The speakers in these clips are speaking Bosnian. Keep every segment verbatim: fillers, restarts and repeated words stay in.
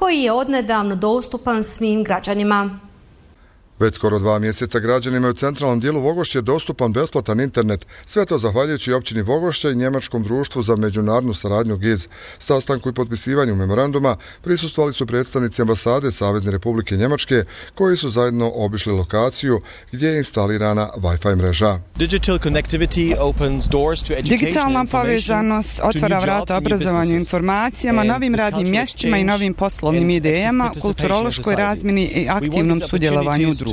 koji je odnedavno dostupan svim građanima. Već skoro dva mjeseca građanima u centralnom dijelu Vogošće je dostupan besplatan internet, sve to zahvaljujući općini Vogošće i Njemačkom društvu za međunarodnu saradnju G I Z. Sastanku i potpisivanju memoranduma prisustvovali su predstavnici ambasade Savezne Republike Njemačke, koji su zajedno obišli lokaciju gdje je instalirana Wi-Fi mreža. Digitalna povezanost otvara vrata obrazovanju, informacijama, novim radnim mjestima i novim poslovnim idejama, kulturološkoj razmini i aktivnom sudjelovanju u društvu.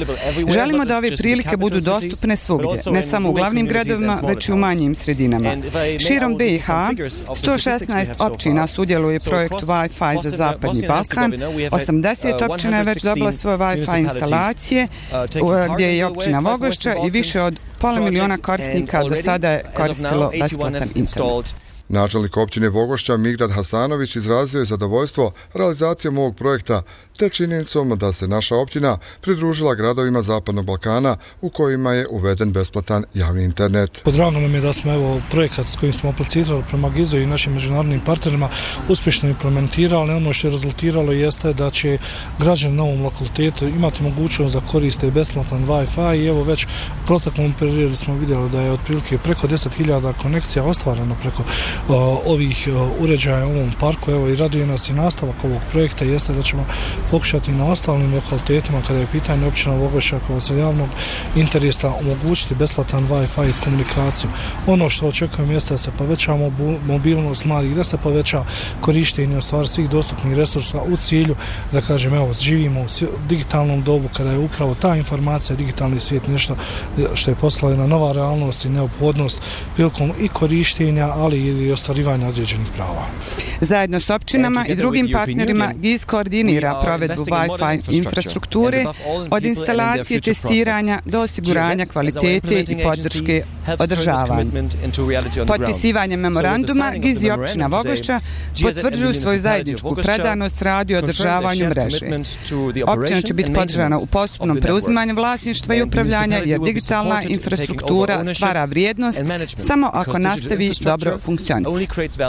Želimo da ove prilike budu dostupne svugdje, ne samo u glavnim gradovima, već i u manjim sredinama. Širom B i H, sto šesnaest općina sudjeluje u projektu Wi-Fi za Zapadni Balkan, osamdeset općina je već dobila svoje Wi-Fi instalacije, gdje je općina Vogošća i više od pola miliona korisnika do sada je koristilo besplatan internet. Načelnik općine Vogošća Migdad Hasanović izrazio je zadovoljstvo realizacijom ovog projekta te činjenicom da se naša općina pridružila gradovima Zapadnog Balkana u kojima je uveden besplatan javni internet. Drago nam je da smo evo projekat s kojim smo aplicirali prema G I Z-u i našim međunarodnim partnerima uspješno implementirali. Ono što je rezultiralo jeste da će građani na ovom lokalitetu imati mogućnost da koriste besplatan Wi-Fi i evo već u proteklom periodu smo vidjeli da je otprilike preko deset hiljada konekcija ostvareno preko uh, ovih uh, uređaja u ovom parku. Evo i raduje nas i nastavak ovog projekta jeste da ćemo pokušati na ostalim lokalitetima kada je pitanje općina Vogošća koja se javnog interesa omogućiti besplatan Wi-Fi komunikaciju. Ono što očekujem jeste da se poveća mobilnost mladih, da se poveća korištenje u stvari svih dostupnih resursa u cilju da kažem evo živimo u digitalnom dobu kada je upravo ta informacija, digitalni svijet nešto što je postala jedna nova realnost i neophodnost prilikom i korištenja, ali i ostvarivanja određenih prava. Zajedno s općinama i drugim partnerima G I Z koordinira provedbu Wi-Fi infrastrukture od instalacije, testiranja do osiguranja kvalitete i podrške održavanja. Potpisivanjem memoranduma G I Z i općina Vogošća potvrđuju svoju zajedničku predanost radu i održavanju mreže. Općina će biti podržana u postupnom preuzimanju vlasništva i upravljanja jer digitalna infrastruktura stvara vrijednost samo ako nastavi dobro funkcionisati.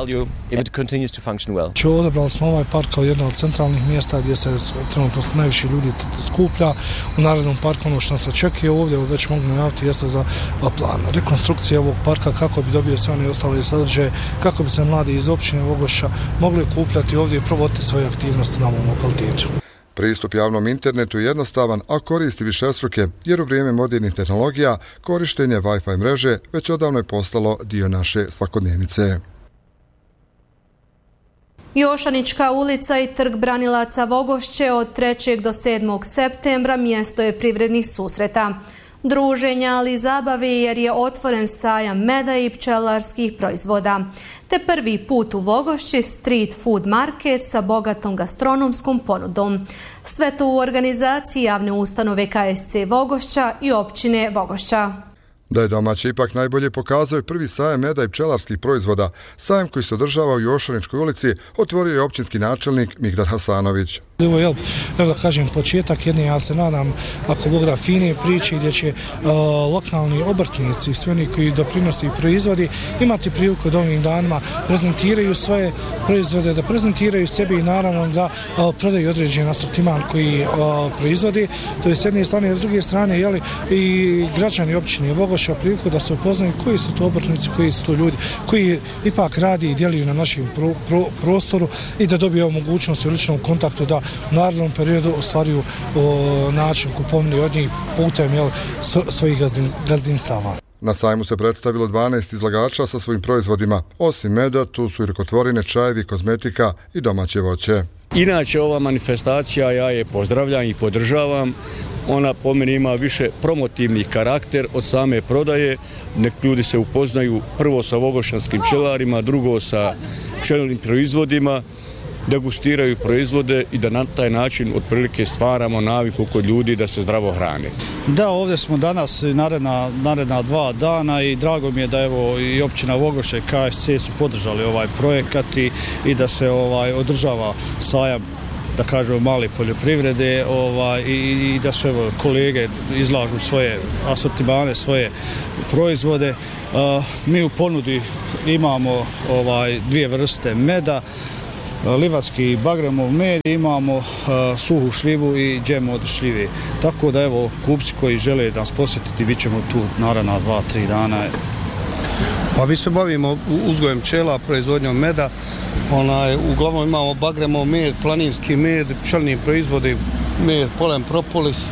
Odabrali smo ovaj park kao jedno od centralnih mjesta gdje se trenutno najviše ljudi skuplja. U narednom parku ono što nas očekuje ovdje, već mogu najaviti, jeste za plan rekonstrukcije ovog parka kako bi dobio sve one ostale sadržaje, kako bi se mladi iz općine Vogošća mogli okupljati ovdje i provoditi svoje aktivnosti na ovom lokalitetu. Pristup javnom internetu je jednostavan, a koristi višestruke, jer u vrijeme modernih tehnologija korištenje Wi-Fi mreže već odavno je postalo dio naše svakodnevnice. Jošanička ulica i trg Branilaca Vogošće od trećeg do sedmog septembra mjesto je privrednih susreta, druženja, ali i zabave jer je otvoren sajam meda i pčelarskih proizvoda. Te prvi put u Vogošći street food market sa bogatom gastronomskom ponudom. Sve to u organizaciji javne ustanove K S C Vogošća i općine Vogošća. Da je domaće ipak najbolje pokazao je prvi sajam meda i pčelarskih proizvoda. Sajam koji se održava u Jošaničkoj ulici otvorio je općinski načelnik Migdad Hasanović. Evo, jel, evo da kažem, početak jedne, ja se nadam, ako Bog da, fine priče gdje će uh, lokalni obrtnici i svi oni koji doprinosi i proizvodi imati priliku da ovim danima prezentiraju svoje proizvode, da prezentiraju sebi i naravno da uh, prodaju određen asortiman koji uh, proizvodi. To je s jedne strane, s druge strane, jeli, i građani općine Vogošća priliku da se upoznaju koji su to obrtnici, koji su to ljudi koji ipak radi i djeluju na našem pro, pro, prostoru i da dobiju mogućnost u ličnom kontaktu da u narednom periodu ostvaruju o, način kupovine od njih putem jel, svojih gazdin, gazdinstava. Na sajmu se predstavilo dvanaest izlagača sa svojim proizvodima. Osim meda, tu su i rukotvorine, čajevi, kozmetika i domaće voće. Inače, ova manifestacija, ja je pozdravljam i podržavam. Ona po meni ima više promotivni karakter od same prodaje. Nek ljudi se upoznaju prvo sa vogošćanskim pčelarima, drugo sa pčelarnim proizvodima, degustiraju proizvode i da na taj način otprilike stvaramo naviku kod ljudi da se zdravo hrane. Da, ovdje smo danas naredna, naredna dva dana i drago mi je da evo i općina Vogošće i K S C su podržali ovaj projekat i, i da se ovaj održava sajam, da kažemo, male poljoprivrede ovaj, i, i da su evo kolege izlažu svoje asortimane, svoje proizvode. Uh, mi u ponudi imamo ovaj dvije vrste meda. livatski bagremov med, imamo suhu šljivu i džem od šljive. Tako da evo, kupci koji žele da nas posjetiti, bit ćemo tu naravno dva, tri dana. Pa mi se bavimo uzgojem pčela, proizvodnjom meda. Onaj, uglavnom imamo bagremov med, planinski med, pčelni proizvodi, med, polen propolis,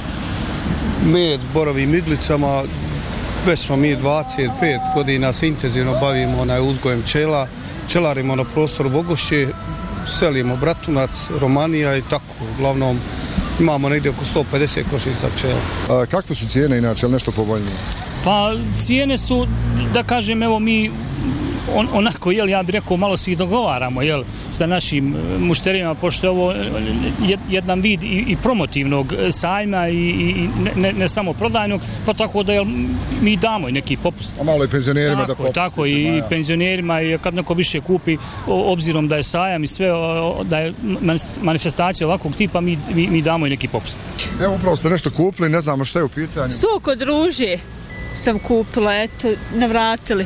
med borovim iglicama. Već smo mi dvadeset pet godina se intenzivno bavimo onaj, uzgojem pčela. Pčelarimo na prostoru Vogošće, selimo Bratunac, Romanija i tako. Uglavnom imamo negdje oko sto pedeset košnica pčela. A kakve su cijene inače, ali nešto povoljnije? Pa cijene su, da kažem, evo mi on, onako, jel, ja bih rekao, malo se i dogovaramo, jel, sa našim mušterijama, pošto je ovo jedan vid i, i promotivnog sajma i, i ne, ne samo prodajnog, pa tako da, jel, mi damo i neki popust. A malo i penzionerima tako, da popust. Tako, i ja. penzionerima, i kad neko više kupi, obzirom da je sajam i sve, da je manifestacija ovakvog tipa, mi, mi, mi damo i neki popust. Evo, upravo ste nešto kupili, ne znamo šta je u pitanju. Sok od ruže sam kupila, eto, navratili.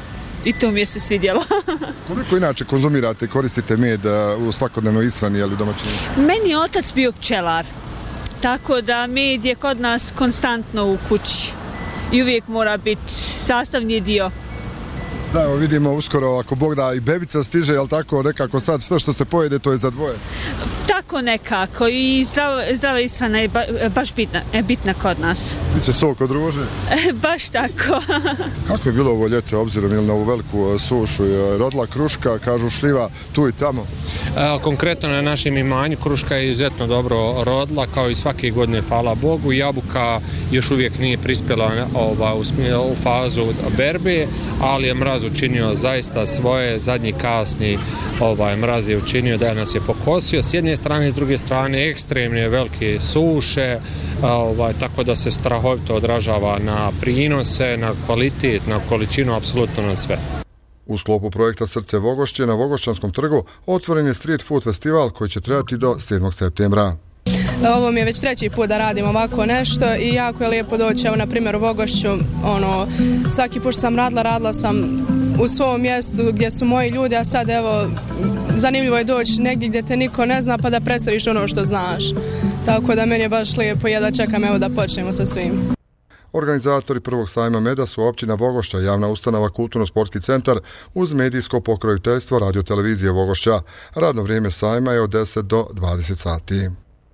I to mi je se svidjelo. Koliko inače konzumirate i koristite med u svakodnevnoj ishrani ili domaćinstvu? Meni je otac bio pčelar, tako da med je kod nas konstantno u kući i uvijek mora biti sastavni dio. Da, evo vidimo uskoro, ako Bog da, i bebica stiže, jel tako, nekako sad sve što se pojede, to je za dvoje? Tako nekako, i zdrava, zdrava ishrana je ba, baš bitna, je bitna kod nas. Biće sok od ruže? Baš tako. Kako je bilo ovo ljeto, obzirom ili na ovu veliku sušu? Rodila kruška, kažu šljiva, tu i tamo? E, konkretno na našem imanju kruška je izuzetno dobro rodila, kao i svake godine, hvala Bogu. Jabuka još uvijek nije prispjela ova, u, u fazu berbe, ali je mraz učinio zaista svoje, zadnji kasni ovaj, mraz je učinio da nas je pokosio. S jedne strane i s druge strane ekstremne velike suše, ovaj, tako da se strahovito odražava na prinose, na kvalitet, na količinu, apsolutno na sve. U sklopu projekta Srce Vogošće na Vogošćanskom trgu otvoren je street food festival koji će trajati do sedmog septembra. Ovo mi je već treći put da radim ovako nešto i jako je lijepo doći, evo na primjer u Vogošću, ono, svaki put sam radila, radila sam u svom mjestu gdje su moji ljudi, a sad evo, zanimljivo je doći negdje gdje te niko ne zna pa da predstaviš ono što znaš. Tako da meni je baš lijepo, jedva čekam evo da počnemo sa svim. Organizatori prvog sajma meda su općina Vogošća, javna ustanova Kulturno-sportski centar uz medijsko pokroviteljstvo radiotelevizije Vogošća. Radno vrijeme sajma je od deset do dvadeset sati.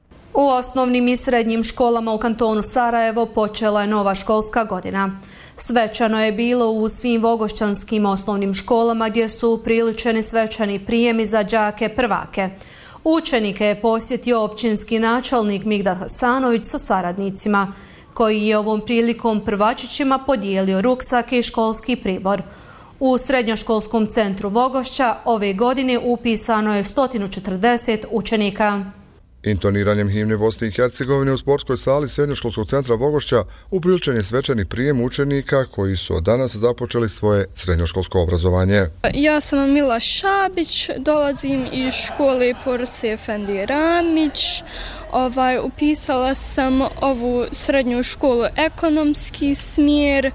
U osnovnim i srednjim školama u kantonu Sarajevo počela je nova školska godina. Svečano je bilo u svim vogošćanskim osnovnim školama gdje su upriličeni svečani prijemi za đake prvake. Učenike je posjetio općinski načelnik Migdal Hasanović sa saradnicima, koji je ovom prilikom prvačićima podijelio ruksak i školski pribor. U srednjoškolskom centru Vogošća ove godine upisano je sto četrdeset učenika. Intoniranjem himne Bosne i Hercegovine u sportskoj sali srednjoškolskog centra Vogošća upriličen je svečani prijem učenika koji su od danas započeli svoje srednjoškolsko obrazovanje. Ja sam Mila Šabić, dolazim iz škole Porce Efendi Ramić. Ovaj, upisala sam ovu srednju školu ekonomski smjer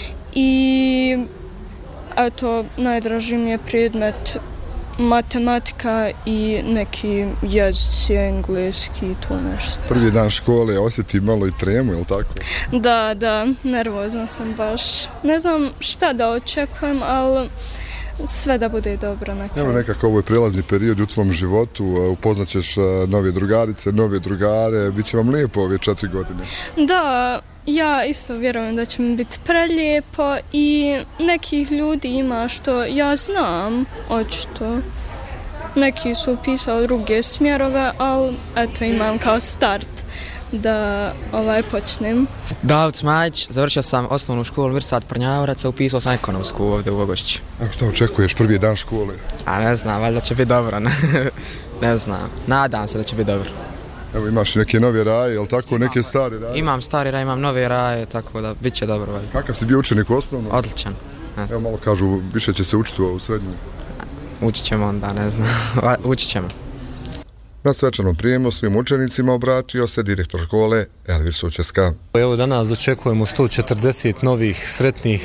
i eto, najdraži mi je predmet matematika i neki jezici, engleski i to nešto. Prvi dan škole osjeti malo i tremu, je li tako? Da, da, nervozna sam baš. Ne znam šta da očekujem, ali sve da bude dobro na kraju. Evo nekako ovo je prelazni period u tvom životu, upoznat ćeš nove drugarice, nove drugare, bit će vam lijepo ove četiri godine. Da, ja isto vjerujem da će mi biti prelijepo i nekih ljudi ima što ja znam, očito. Neki su upisali druge smjerove, ali eto imam kao start da ovaj počnem. Davut Smajić, završio sam osnovnu školu Mirsad Prnjavorac, upisao sam ekonomsku ovdje u Vogošći. A što očekuješ prvi dan škole? A ne znam, valjda će biti dobro. Ne znam, nadam se da će biti dobro. Evo imaš neke nove raje, je li tako, neke stare raje? Imam stare raje, imam nove raje, tako da bit će dobro. Valjda. Kakav si bio učenik u osnovnom? Odličan. Ne. Evo malo kažu, više će se učiti u srednjoj. Učit ćemo onda, ne znam, učit ćemo. Na svečanom prijemu svim učenicima obratio se direktor škole Elvir Sučeska. Evo danas očekujemo sto četrdeset novih sretnih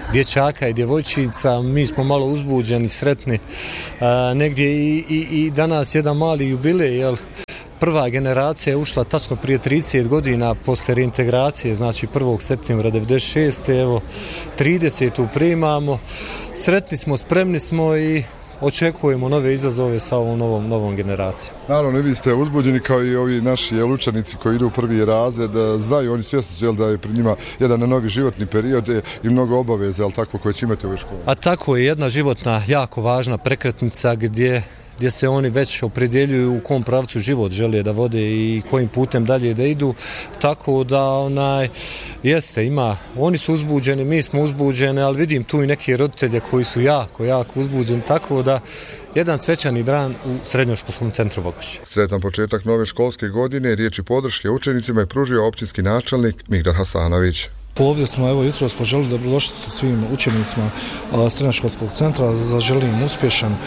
dječaka i djevojčica. Mi smo malo uzbuđeni, sretni. A, negdje i, i, i danas jedan mali jubilej, jel? Prva generacija je ušla tačno prije trideset godina poslije reintegracije, znači prvog septembra devedeset šeste. Evo, tridesetu primamo. Sretni smo, spremni smo i očekujemo nove izazove sa ovom novom, novom generacijom. Naravno, vi ste uzbuđeni kao i ovi naši jel, učenici koji idu u prvi razred, znaju, oni svjesni su jel, da je pred njima jedan novi životni period i mnogo obaveze, jel, tako, koje će imati u ovoj školi. A tako je jedna životna, jako važna prekretnica gdje gdje se oni već opredjeljuju u kom pravcu život žele da vode i kojim putem dalje da idu, tako da onaj, jeste, ima, oni su uzbuđeni, mi smo uzbuđeni, ali vidim tu i neke roditelje koji su jako, jako uzbuđeni, tako da jedan svečani dan u Srednjoškolskom centru Vogošće. Sretan početak nove školske godine, riječi podrške učenicima je pružio općinski načelnik Migdad Hasanović. Ovdje smo evo jutros poželili dobrodošlicu svim učenicima Srednjoškolskog centra, zaželim im uspješan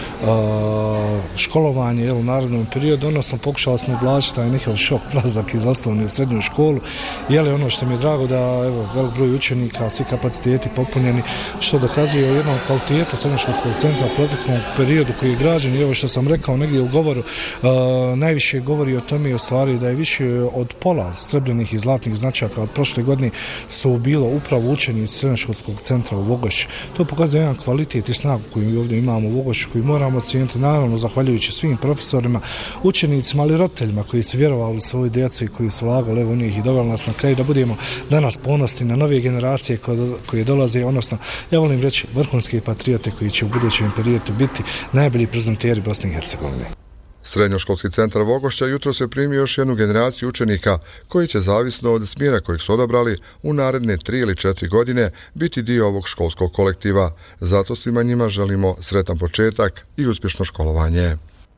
a, školovanje jel, u narednom periodu, odnosno pokušali smo ublažiti taj njihov šok prazak iz osnovne u srednju školu. Je li ono što mi je drago da evo velik broj učenika, svi kapaciteti popunjeni, što dokazuje o jednom kvalitetu Srednjoškolskog centra u proteklom periodu koji je građen i ovo što sam rekao negdje u govoru, a, najviše govori o tome u stvari da je više od pola srebrnih i zlatnih značaka od prošle godine su bilo upravo učenici Srednjoškolskog centra u Vogošći. To pokazuje jedan kvalitet i snagu koju ovdje imamo u Vogošći, koju moramo cijeniti, naravno zahvaljujući svim profesorima, učenicima, ali roditeljima koji su vjerovali svoju djecu i koji su lagali u njih i doveli nas na kraj da budemo danas ponosni na nove generacije koje dolaze, odnosno, ja volim reći, vrhunske patriote koji će u budućem periodu biti najbolji prezenteri Bosne i Hercegovine. Srednjoškolski centar Vogošća jutro se primio još jednu generaciju učenika koji će, zavisno od smjera kojeg su odabrali, u naredne tri ili četiri godine biti dio ovog školskog kolektiva. Zato svima njima želimo sretan početak i uspješno školovanje.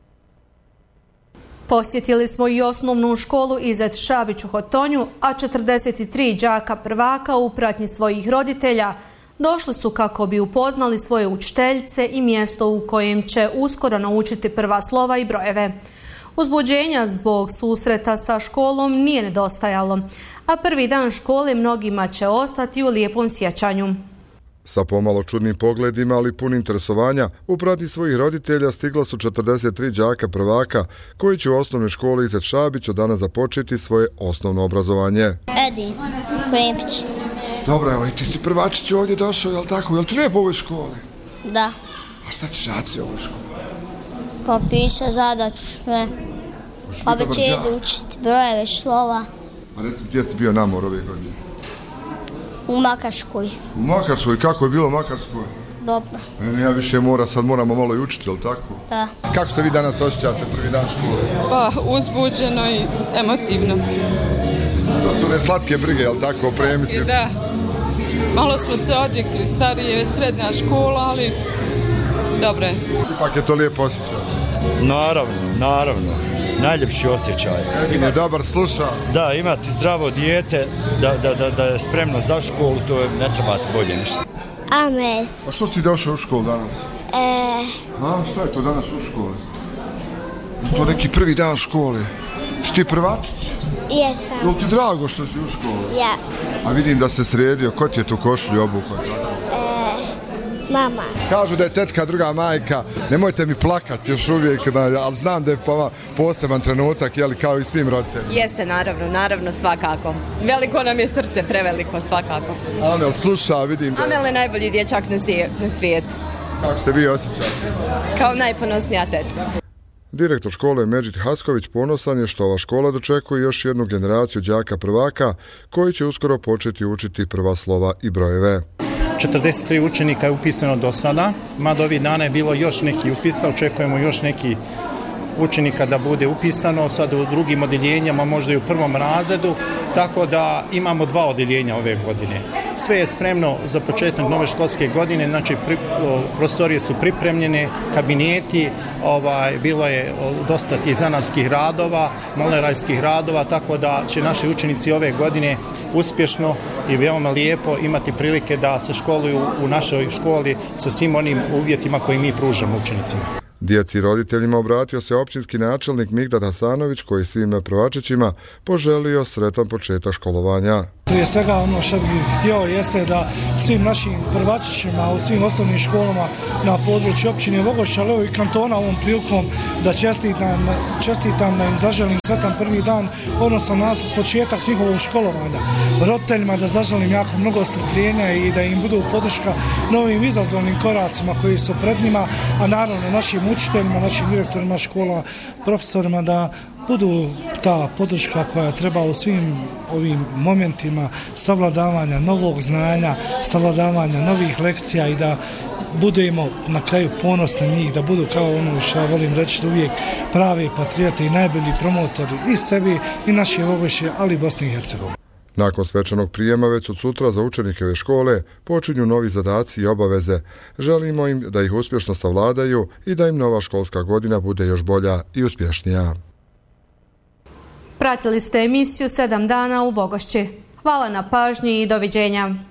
Posjetili smo i osnovnu školu Izet Šabić u Hotonju, a četrdeset tri đaka prvaka u pratnji svojih roditelja došli su kako bi upoznali svoje učiteljice i mjesto u kojem će uskoro naučiti prva slova i brojeve. Uzbuđenja zbog susreta sa školom nije nedostajalo, a prvi dan škole mnogima će ostati u lijepom sjećanju. Sa pomalo čudnim pogledima, ali pun interesovanja, u pratnji svojih roditelja stigla su četrdeset tri đaka prvaka koji će u osnovnoj školi Izet Šabić od danas započeti svoje osnovno obrazovanje. Edi, Krempić. Dobro, evo i ti si prvačić ovdje došao, jel tako? Jel ti lijepo u ovoj školi? Da. A šta ćeš raditi u ovoj školi? Pa piše zadaću sve. Pa već jedu učiti brojeve, slova. A recimo, gdje si bio namor ove godine? U Makarskoj. U Makarskoj? Kako je bilo u Makarskoj? Dobro. Ja više mora, sad moramo malo i učiti, jel tako? Da. Kako se vi danas osjećate prvi dan škole? Pa, uzbuđeno i emotivno. To su ne slatke brige, jel tako, opremiti? Da. Malo smo se odvikli, starije već srednja škola, ali dobro je. Ipak je to lijepo osjećaj. Naravno, naravno. Najljepši osjećaj. Egin je dobar, sluša. Da, imati zdravo dijete, da, da, da, da je spremno za školu, to ne trebate bolje ništa. Amel. A što si ti došao u školu danas? E... A, šta je to danas u školi? Je to neki prvi dan škole? Si ti prvačić? Jesam. Je li ti drago što si u školi? Ja. A vidim da se sredio, ko ti je tu košulju obukao? E, mama. Kažu da je tetka druga majka, nemojte mi plakati još uvijek, ali znam da je poseban trenutak, jeli, kao i svim roditeljima. Jeste, naravno, naravno, svakako. Veliko nam je srce, preveliko, svakako. Amel, sluša, vidim da... Amel je najbolji dječak na svijetu. Kako se vi osjećate? Kao najponosnija tetka. Direktor škole Medžid Hasković ponosan je što ova škola dočekuje još jednu generaciju đaka prvaka koji će uskoro početi učiti prva slova i brojeve. četrdeset tri učenika je upisano do sada, mada ovih dana je bilo još neki upisa, očekujemo još neki učenika da bude upisano, sad u drugim odjeljenjama, možda i u prvom razredu, tako da imamo dva odjeljenja ove godine. Sve je spremno za početak nove školske godine, znači pri, o, prostorije su pripremljene, kabineti, ovaj, bilo je o, dosta tih zanatskih radova, malerajskih radova, tako da će naši učenici ove godine uspješno i veoma lijepo imati prilike da se školuju u našoj školi sa svim onim uvjetima koje mi pružamo učenicima. Djeci i roditeljima obratio se općinski načelnik Migdad Hasanović koji svim prvačićima poželio sretan početak školovanja. Prije svega ono što bih htio jeste da svim našim prvačićima u svim osnovnim školama na području općine Vogošće, ali evo i kantona ovom prilikom da čestitam, čestitam da im zaželim sretan prvi dan, odnosno nastup početak njihovog školovanja. Roditeljima da zaželim jako mnogo strpljenja i da im budu podrška novim izazovnim koracima koji su pred njima, a naravno našim učiteljima, našim direktorima škola, profesorima da budu ta podrška koja treba u svim ovim momentima savladavanja novog znanja, savladavanja novih lekcija i da budemo na kraju ponosni njih, da budu kao ono što ja volim reći uvijek pravi patrioti i najbolji promotori i sebi i naše Vogošće, ali i Bosne i Hercegovine. Nakon svečanog prijema već od sutra za učenike ove škole počinju novi zadaci i obaveze. Želimo im da ih uspješno savladaju i da im nova školska godina bude još bolja i uspješnija. Pratili ste emisiju sedam dana u Vogošći. Hvala na pažnji i doviđenja.